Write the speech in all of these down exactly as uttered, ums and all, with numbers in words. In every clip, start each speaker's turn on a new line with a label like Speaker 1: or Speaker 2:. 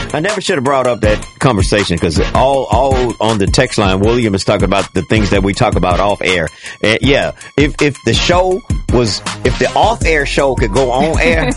Speaker 1: I never should have brought up that conversation because all, all on the text line, William is talking about the things that we talk about off air. Uh, yeah, if if the show was, if the off air show could go on air,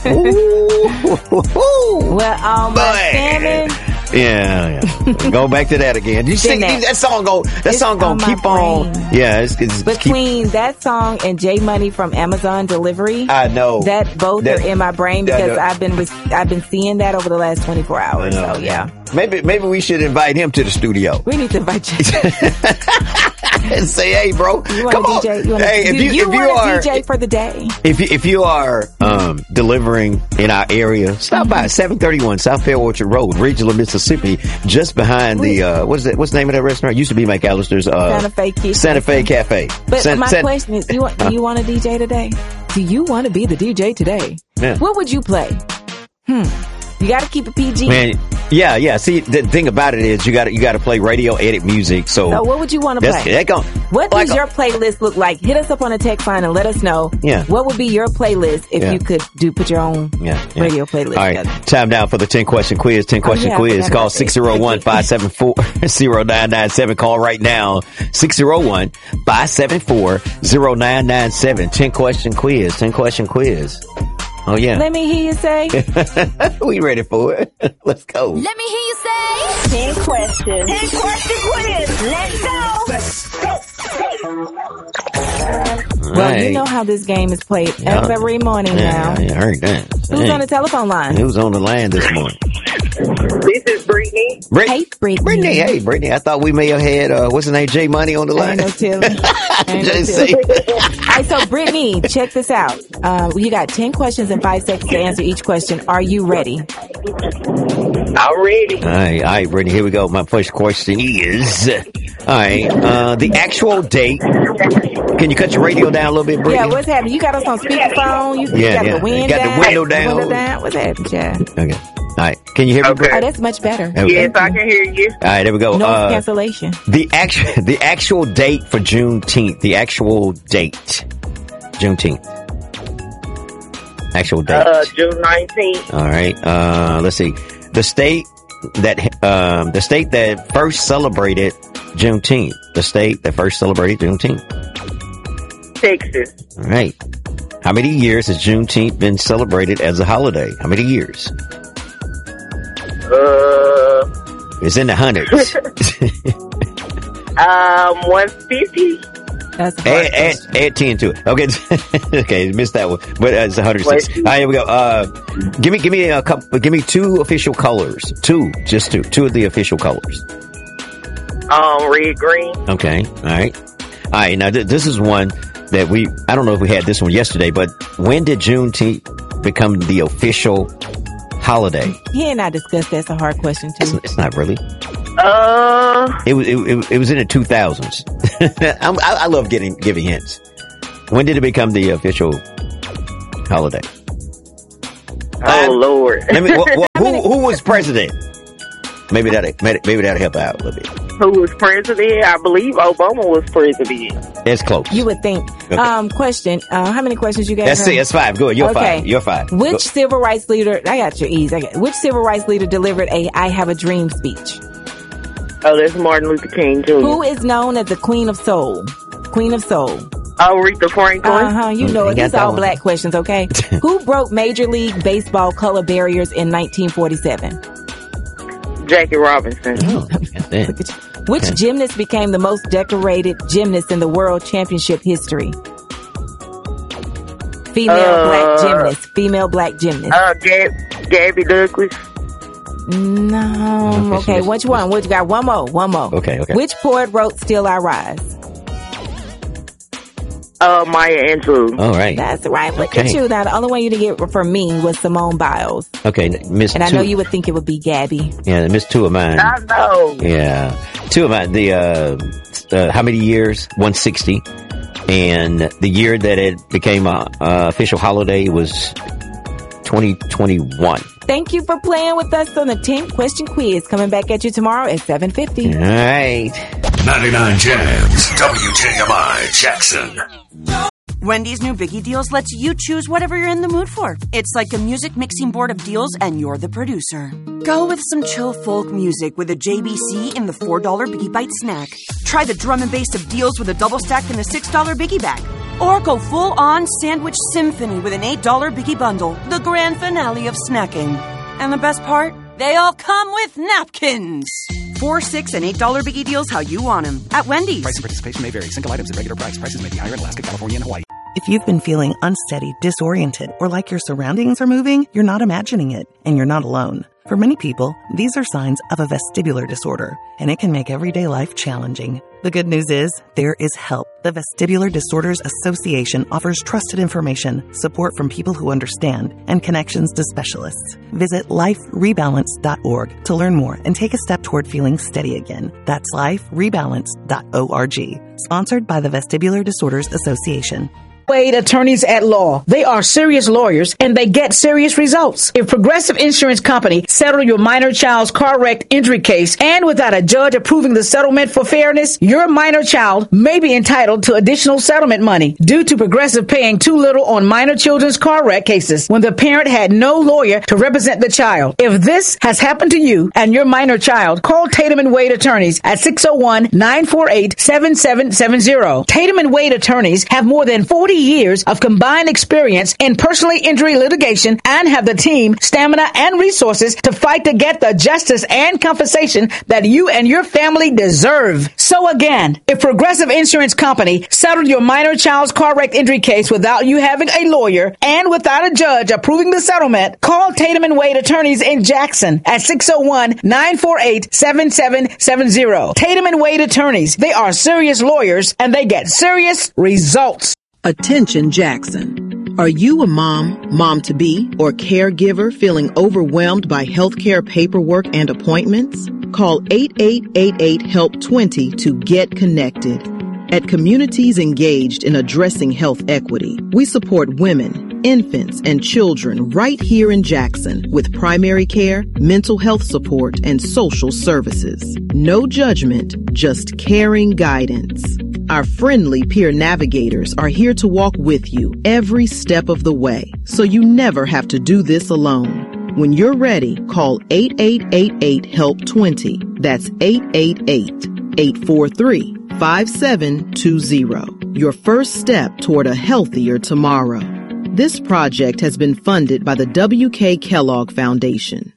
Speaker 1: ooh,
Speaker 2: well, um, salmon.
Speaker 1: Yeah, yeah. Go back to that again. You sing that, that song. Go that
Speaker 2: it's
Speaker 1: song gonna keep on. Yeah, it's, it's
Speaker 2: between
Speaker 1: keep,
Speaker 2: that song and J Money from Amazon Delivery.
Speaker 1: I know
Speaker 2: that both that, are in my brain because
Speaker 1: I've
Speaker 2: been I've been seeing that over the last twenty-four hours. So yeah,
Speaker 1: maybe maybe we should invite him to the studio.
Speaker 2: We need to invite Jay.
Speaker 1: And say, hey, bro,
Speaker 2: you
Speaker 1: come
Speaker 2: on. D J? You
Speaker 1: hey, if
Speaker 2: you,
Speaker 1: you,
Speaker 2: you,
Speaker 1: if you are
Speaker 2: D J for the day,
Speaker 1: if you, if you are um, delivering in our area, stop by seven thirty-one South Fair Orchard Road, Ridgeland, Mississippi, just behind Wait. the uh, what is it? What's the name of that restaurant? It used to be McAllister's uh,
Speaker 2: Santa Fe Cafe.
Speaker 1: Santa Fe Cafe.
Speaker 2: But
Speaker 1: San,
Speaker 2: my
Speaker 1: San,
Speaker 2: question is, you want, do you want a D J today? Do you want to be the D J today?
Speaker 1: Yeah.
Speaker 2: What would you play? Hmm. You got to keep it P G.
Speaker 1: Man, yeah, yeah. See, the thing about it is you got you got to play radio edit music. So,
Speaker 2: so what would you want to play?
Speaker 1: That gonna,
Speaker 2: what
Speaker 1: like
Speaker 2: does your playlist look like? Hit us up on a text line and let us know.
Speaker 1: Yeah.
Speaker 2: What would be your playlist if
Speaker 1: yeah.
Speaker 2: you could do put your own
Speaker 1: yeah, yeah.
Speaker 2: radio playlist
Speaker 1: All right.
Speaker 2: together?
Speaker 1: Time now for the ten question quiz. ten question
Speaker 2: oh, yeah,
Speaker 1: quiz. Call six oh one, five seven four, oh nine nine seven. Call right now. six oh one, five seven four, oh nine nine seven. ten question quiz. ten question quiz. Oh, yeah.
Speaker 2: Let me hear you say.
Speaker 1: We ready for it. Let's go.
Speaker 3: Let me hear you say. ten questions. ten question quiz. Let's go. Let's go.
Speaker 2: Well,
Speaker 1: right.
Speaker 2: you know how this game is played
Speaker 1: yeah.
Speaker 2: every morning
Speaker 1: yeah,
Speaker 2: now.
Speaker 1: Yeah, I heard that.
Speaker 2: Who's
Speaker 1: hey.
Speaker 2: on the telephone line?
Speaker 1: Who's on the line this morning?
Speaker 4: This is Brittany.
Speaker 1: Brit-
Speaker 2: hey, Brittany.
Speaker 1: Brittany. Hey, Brittany. I thought we may have had, uh, what's his name, J Money on the line.
Speaker 2: I ain't no telling. Ain't no telling. All right, so Brittany, check this out. Uh, you got ten questions and five seconds to answer each question. Are you ready?
Speaker 4: I'm ready.
Speaker 1: All right, all right, Brittany, here we go. My first question is, all right, uh, the actual date. Can you cut your radio down a little bit, Brittany?
Speaker 2: Yeah, what's happening? You got us on speakerphone? You,
Speaker 1: yeah,
Speaker 2: you got
Speaker 1: yeah.
Speaker 2: the wind
Speaker 1: got
Speaker 2: down?
Speaker 1: the window down.
Speaker 2: Window down? What's happening, child?
Speaker 1: Okay. All right. Can you hear me,
Speaker 4: okay.
Speaker 1: Brittany?
Speaker 2: Oh, that's much better.
Speaker 1: Okay.
Speaker 4: Yes, I can hear you.
Speaker 1: All right, there we go.
Speaker 2: No
Speaker 1: uh,
Speaker 2: cancellation.
Speaker 1: The actual, the actual date for Juneteenth. The actual date. Juneteenth. Actual date.
Speaker 4: Uh, June nineteenth.
Speaker 1: All right. Uh, let's see. The state that um, the state that first celebrated Juneteenth. The state that first celebrated Juneteenth.
Speaker 4: Texas.
Speaker 1: All right. How many years has Juneteenth been celebrated as a holiday? How many years?
Speaker 4: Uh,
Speaker 1: It's in the hundreds.
Speaker 4: um, one fifty.
Speaker 2: That's a hard
Speaker 1: add, add, add ten to it. Okay, okay, missed that one. But uh, it's one hundred six. All right, here we go. Uh, give me, give me a couple. Give me two official colors. Two, just two. Two of the official colors.
Speaker 4: Um, red, green.
Speaker 1: Okay. All right. All right. Now th- this is one that we. I don't know if we had this one yesterday, but when did Juneteenth become the official holiday?
Speaker 2: He and I discussed that's a hard question too.
Speaker 1: It's, it's not really.
Speaker 4: Uh,
Speaker 1: It was. It, it, it was in the two thousands. I, I love getting giving hints. When did it become the official holiday?
Speaker 4: oh
Speaker 1: Um,
Speaker 4: Lord.
Speaker 1: Let me, wh- wh- who, who was president? Maybe that maybe that'll help out a little bit.
Speaker 4: Who was president? I believe Obama was president.
Speaker 1: That's close.
Speaker 2: You would think.
Speaker 1: Okay.
Speaker 2: Um, question. Uh, how many questions you got?
Speaker 1: That's it. That's five. Good. You're
Speaker 2: Okay.
Speaker 1: five. You're five.
Speaker 2: Which
Speaker 1: Go.
Speaker 2: civil rights leader? I got your E's. I got, which civil rights leader delivered a "I Have a Dream" speech?
Speaker 4: Oh, that's Martin Luther King Junior
Speaker 2: Who is known as the Queen of Soul? Queen of Soul.
Speaker 4: Aretha Franklin.
Speaker 2: Uh huh. You know
Speaker 1: You
Speaker 2: it.
Speaker 1: got
Speaker 2: These
Speaker 1: that
Speaker 2: all
Speaker 1: one.
Speaker 2: black questions. Okay. Who broke Major League Baseball color barriers in nineteen forty-seven?
Speaker 4: Jackie Robinson.
Speaker 1: Oh, got that.
Speaker 2: Look at you. Which
Speaker 1: Okay.
Speaker 2: gymnast became the most decorated gymnast in the world championship history? Female
Speaker 4: Uh,
Speaker 2: black gymnast. Female black gymnast.
Speaker 4: Uh, Gab- Gabby Douglas.
Speaker 2: No.
Speaker 1: Okay,
Speaker 2: Okay,
Speaker 1: so
Speaker 2: which one? Which got one more? One more.
Speaker 1: Okay, okay.
Speaker 2: Which poet wrote "Still I Rise"?
Speaker 4: Uh, Maya Angelou.
Speaker 1: All right.
Speaker 2: That's right. Look at
Speaker 1: Okay.
Speaker 2: you. Now, the only one you didn't get from me was Simone Biles,
Speaker 1: Okay, Miss.
Speaker 2: and I
Speaker 1: two,
Speaker 2: know you would think it would be Gabby.
Speaker 1: Yeah, Miss two of mine.
Speaker 4: I know.
Speaker 1: Yeah, two of mine. The uh, uh, how many years? One sixty, and the year that it became a uh, official holiday was twenty twenty one.
Speaker 2: Thank you for playing with us on the ten question quiz. Coming back at you tomorrow at seven fifty.
Speaker 1: All right.
Speaker 5: ninety-nine Jams, W J M I Jackson. Wendy's new Biggie Deals lets you choose whatever you're in the mood for. It's like a music mixing board of deals, and you're the producer. Go with some chill folk music with a J B C in the four dollar Biggie Bite snack. Try the drum and bass of deals with a double stack in the six dollar Biggie Bag. Or go full-on sandwich symphony with an eight dollar Biggie Bundle, the grand finale of snacking. And the best part? They all come with napkins. Four, six, and eight dollar Biggie Deals how you want them at Wendy's.
Speaker 6: Price and participation may vary. Single items at regular price. Prices may be higher in Alaska, California, and Hawaii.
Speaker 7: If you've been feeling unsteady, disoriented, or like your surroundings are moving, you're not imagining it, and you're not alone. For many people, these are signs of a vestibular disorder, and it can make everyday life challenging. The good news is, there is help. The Vestibular Disorders Association offers trusted information, support from people who understand, and connections to specialists. Visit life rebalance dot org to learn more and take a step toward feeling steady again. That's life rebalance dot org. Sponsored by the Vestibular Disorders Association.
Speaker 8: Wade Attorneys at Law. They are serious lawyers and they get serious results. If Progressive Insurance Company settled your minor child's car wreck injury case and without a judge approving the settlement for fairness, your minor child may be entitled to additional settlement money due to Progressive paying too little on minor children's car wreck cases when the parent had no lawyer to represent the child. If this has happened to you and your minor child, call Tatum and Wade Attorneys at six oh one, nine four eight, seven seven seven zero. Tatum and Wade Attorneys have more than forty years of combined experience in personal injury litigation and have the team, stamina, and resources to fight to get the justice and compensation that you and your family deserve. So again, if Progressive Insurance Company settled your minor child's car wreck injury case without you having a lawyer and without a judge approving the settlement, call Tatum and Wade Attorneys in Jackson at six oh one, nine four eight, seven seven seven zero. Tatum and Wade Attorneys. They are serious lawyers and they get serious results.
Speaker 9: Attention Jackson. Are you a mom, mom-to-be, or caregiver feeling overwhelmed by healthcare paperwork and appointments? Call eight eight eight eight, HELP twenty to get connected. At Communities Engaged in Addressing Health Equity, we support women, infants, and children right here in Jackson with primary care, mental health support, and social services. No judgment, just caring guidance. Our friendly peer navigators are here to walk with you every step of the way, so you never have to do this alone. When you're ready, call eight eight eight eight, HELP twenty. That's eight eight eight, eight four three, five seven two zero. Your first step toward a healthier tomorrow. This project has been funded by the W K Kellogg Foundation.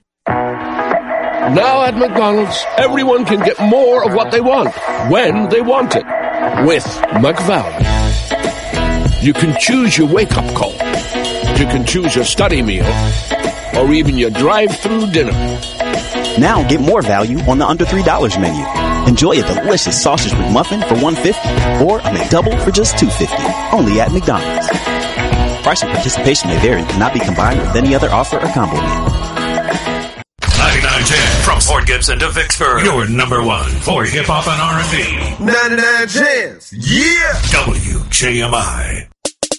Speaker 10: Now at McDonald's, everyone can get more of what they want, when they want it. With McValue. You can choose your wake-up call. You can choose your study meal. Or even your drive-through dinner.
Speaker 11: Now get more value on the under three dollars menu. Enjoy a delicious sausage McMuffin for one dollar fifty or a McDouble for just two dollars fifty. Only at McDonald's. Price and participation may vary and cannot be combined with any other offer or combo meal.
Speaker 12: ninety-nine ten from Port Gibson to Vicksburg. Your number one for hip-hop and R and B.
Speaker 13: ninety-nine Chance. Yeah.
Speaker 12: W J M I.